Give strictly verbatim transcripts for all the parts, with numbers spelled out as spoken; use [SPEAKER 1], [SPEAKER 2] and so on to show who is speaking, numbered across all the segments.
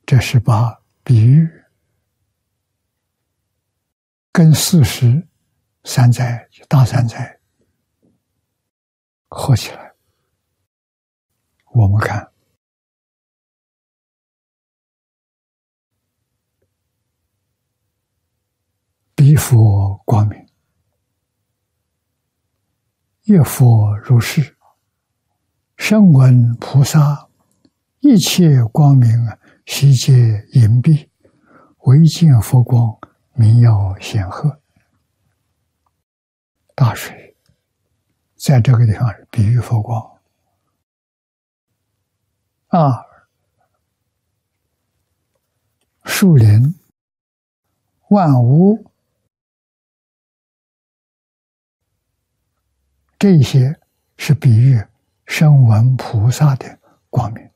[SPEAKER 1] 这是把比喻跟事实三灾大三灾合起来，我们看彼佛光明，业佛如是，声闻菩萨一切光明悉皆隐蔽，唯见佛光明耀显赫。大水在这个地方是比喻佛光啊，树林万物这些是比喻声闻菩萨的光明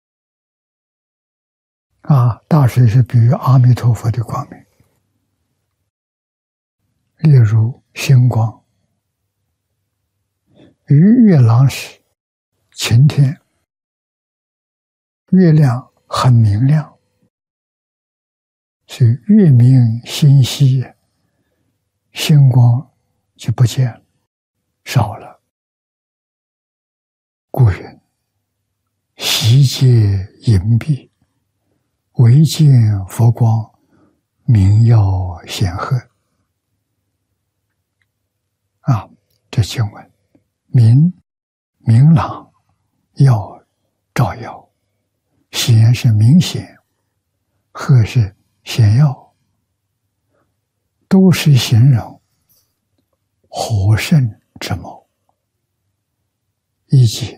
[SPEAKER 1] 啊，大水是比喻阿弥陀佛的光明，例如星光，于月朗时，晴天，月亮很明亮，所以月明星稀，星光就不见了，少了。故云：悉皆隐蔽，唯见佛光明耀显赫。啊，这经文明明朗，耀照耀，显是明显，赫是显耀，都是形容火盛之谋，以及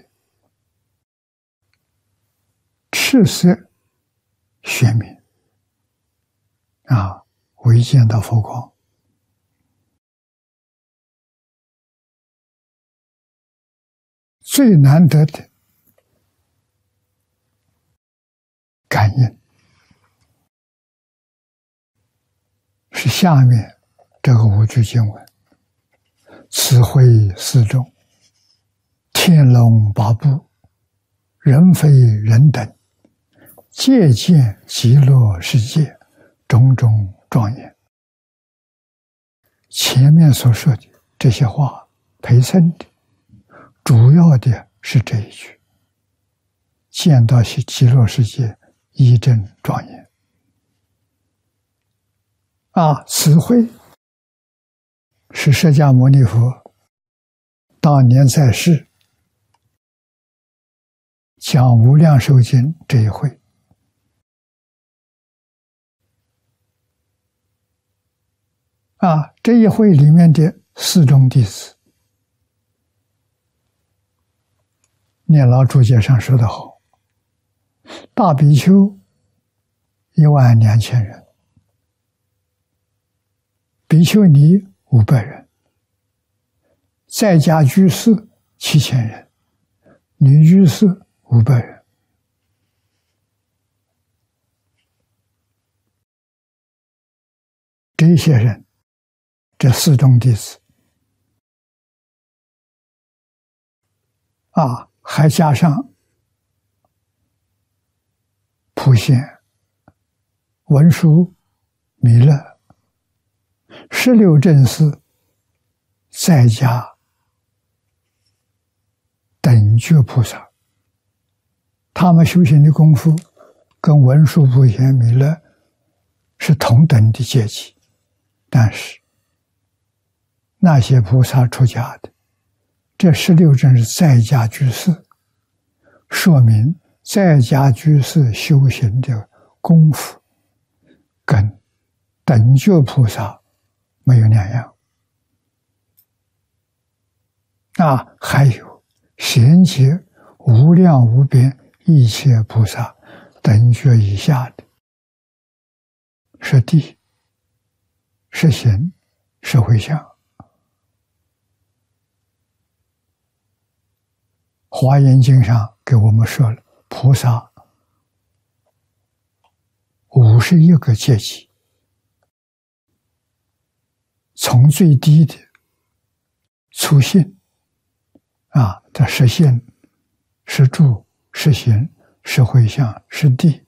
[SPEAKER 1] 赤色玄明啊，唯见到佛光。最难得的感应是下面这个五句经文：此会四众，天龙八部，人非人等，皆见极乐世界种种庄严。前面所说的这些话陪衬的主要的是这一句，见到是极乐世界一真庄严啊！此会是释迦牟尼佛当年在世讲无量寿经这一会啊，这一会里面的四众弟子，念老注解上说得好，大比丘一万两千人，比丘尼五百人，在家居士七千人，女居士五百人。这些人，这四众弟子啊，还加上普贤、文殊、弥勒、十六正士、在家等觉菩萨，他们修行的功夫跟文殊、普贤、弥勒是同等的阶级，但是那些菩萨出家的，这十六正是在家居士，说明在家居士修行的功夫跟等觉菩萨没有两样啊。还有贤劫无量无边一切菩萨等觉以下的，是地，是行，是回向。华严经上给我们说了，菩萨五十一个阶级，从最低的初信啊，它是信、是住、是行、是回向、是地，